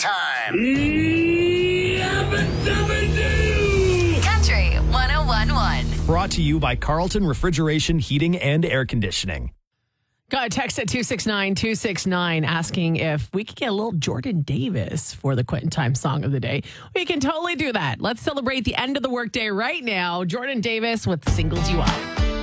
time. Country 101.1. Brought to you by Carlton Refrigeration, Heating, and Air Conditioning. Got a text at 269-269 asking if we could get a little Jordan Davis for the Quitting Time Song of the Day. We can totally do that. Let's celebrate the end of the workday right now. Jordan Davis with Singles You Up.